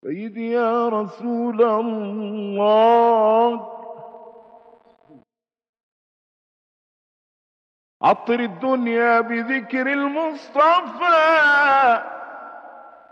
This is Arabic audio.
سيدي يا رسول الله، عطر الدنيا بذكر المصطفى،